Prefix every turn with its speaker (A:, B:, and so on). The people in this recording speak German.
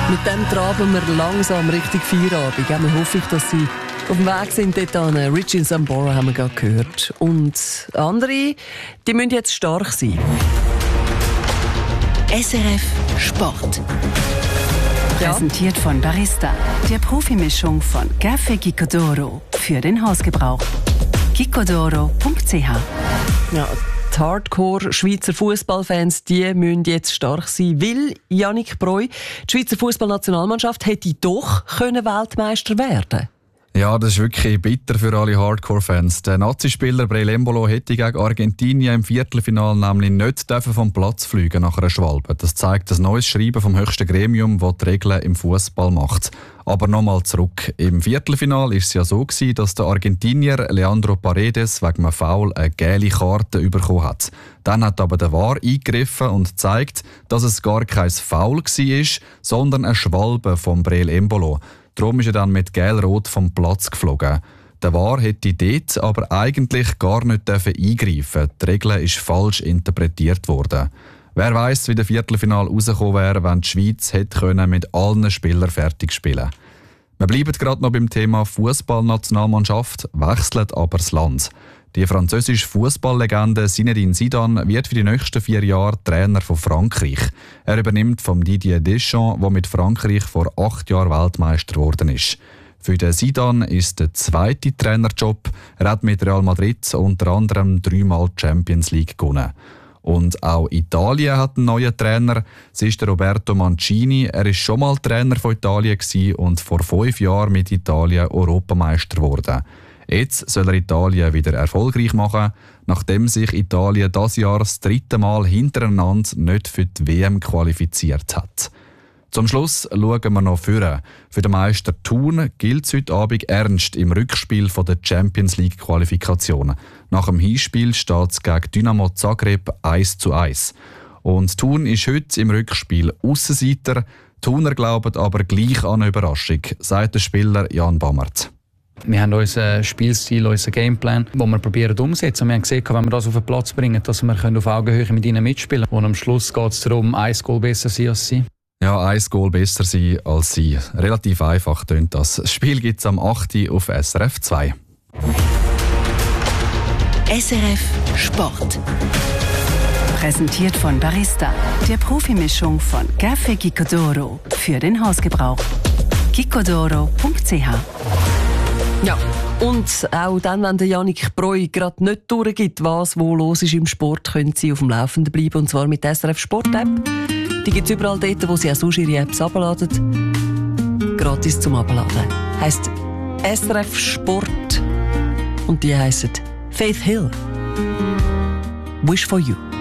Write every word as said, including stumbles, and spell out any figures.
A: Mit dem traben wir langsam Richtung Feierabend. Wir hoffen, dass Sie auf dem Weg sind dort an. Richie Sambora haben wir gerade gehört. Und andere, die müssen jetzt stark sein.
B: S R F Sport.
A: Ja.
B: Präsentiert von Barista, der Profimischung von Café Gicodoro für den Hausgebrauch. gicodoro punkt c h.
A: Ja, die Hardcore-Schweizer Fußballfans, die müssen jetzt stark sein, weil Yannick Breu, die Schweizer Fußballnationalmannschaft, hätte doch können Weltmeister werden.
C: Ja, das ist wirklich bitter für alle Hardcore-Fans. Der Nazi-Spieler Breel Embolo hätte gegen Argentinien im Viertelfinale nämlich nicht vom Platz fliegen nach einer Schwalbe. Das zeigt ein neues Schreiben vom höchsten Gremium, das die Regeln im Fußball macht. Aber nochmal zurück. Im Viertelfinale war es ja so, dass der Argentinier Leandro Paredes wegen einem Foul eine gelbe Karte bekommen hat. Dann hat aber der V A R eingegriffen und gezeigt, dass es gar kein Foul war, sondern eine Schwalbe von Breel Embolo. Darum ist er dann mit Gel-Rot vom Platz geflogen. Der V A R hätte dort aber eigentlich gar nicht eingreifen. Die Regel ist falsch interpretiert worden. Wer weiss, wie der Viertelfinale rausgekommen wäre, wenn die Schweiz hätte mit allen Spielern fertig spielen. Wir bleiben gerade noch beim Thema Fußballnationalmannschaft, wechseln aber das Land. Die französische Fußballlegende Zinedine Zidane wird für die nächsten vier Jahre Trainer von Frankreich. Er übernimmt von Didier Deschamps, der mit Frankreich vor acht Jahren Weltmeister geworden ist. Für den Zidane ist der zweite Trainerjob. Er hat mit Real Madrid unter anderem dreimal Champions League gewonnen. Und auch Italien hat einen neuen Trainer. Es ist der Roberto Mancini. Er war schon mal Trainer von Italien und vor fünf Jahren mit Italien Europameister geworden. Jetzt soll er Italien wieder erfolgreich machen, nachdem sich Italien dieses Jahr das dritte Mal hintereinander nicht für die W M qualifiziert hat. Zum Schluss schauen wir noch vor. Für den Meister Thun gilt es heute Abend ernst im Rückspiel der Champions League Qualifikation. Nach dem Hinspiel steht es gegen Dynamo Zagreb eins zu eins. Und Thun ist heute im Rückspiel Aussenseiter. Die Thuner glauben aber gleich an eine Überraschung, sagt der Spieler Jan Bammert.
D: Wir haben unseren Spielstil, unseren Gameplan, den wir probieren umzusetzen. Wir haben gesehen, wenn wir das auf den Platz bringen, dass wir auf Augenhöhe mit ihnen mitspielen können. Und am Schluss geht es darum, ein Goal besser sein als sie.
C: Ja, ein Goal besser sein als sie. Relativ einfach tönt das. Das Spiel gibt es am achten auf S R F zwei.
B: S R F Sport. Präsentiert von Barista, der Profimischung von Café Gicodoro für den Hausgebrauch. gicodoro punkt c h.
A: Ja, und auch dann, wenn der Yannick Breu gerade nicht durchgibt, was wo los ist im Sport, können Sie auf dem Laufenden bleiben, und zwar mit der S R F Sport App. Die gibt es überall dort, wo Sie auch sonst Ihre Apps abladen. Gratis zum Abladen. Heisst S R F Sport und die heissen Faith Hill. Wish for You.